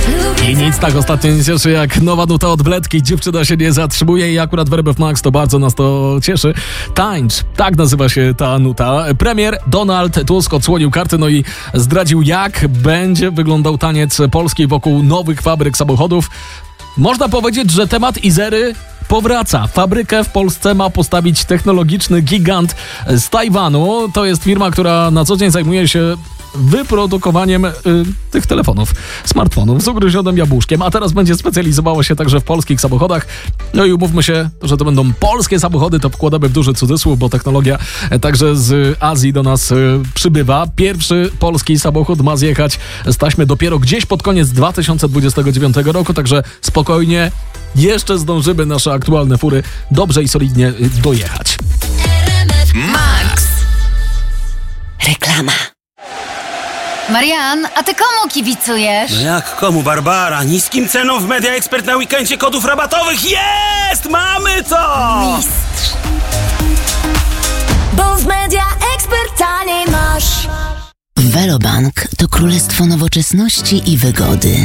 I nic tak ostatnio nie cieszy jak nowa nuta od Bledki. Dziewczyna się nie zatrzymuje i akurat w RMF Max to bardzo nas to cieszy. Tańcz, tak nazywa się ta nuta. Premier Donald Tusk odsłonił karty, no i zdradził, jak będzie wyglądał taniec Polski wokół nowych fabryk samochodów. Można powiedzieć, że temat Izery powraca. Fabrykę w Polsce ma postawić technologiczny gigant z Tajwanu. To jest firma, która na co dzień zajmuje się wyprodukowaniem tych telefonów, smartfonów z ugryzionym jabłuszkiem, a teraz będzie specjalizowało się także w polskich samochodach. No i umówmy się, że to będą polskie samochody, to wkładamy w duży cudzysłów, bo technologia także z Azji do nas przybywa. Pierwszy polski samochód ma zjechać z taśmy dopiero gdzieś pod koniec 2029 roku, także spokojnie, jeszcze zdążymy nasze aktualne fury dobrze i solidnie dojechać. Max. Reklama. Marian, a ty komu kibicujesz? No jak komu, Barbara? Niskim cenom w Media Expert na weekendzie kodów rabatowych jest! Mamy to! Mistrz. Bo w Media Expert taniej masz. Velobank to królestwo nowoczesności i wygody.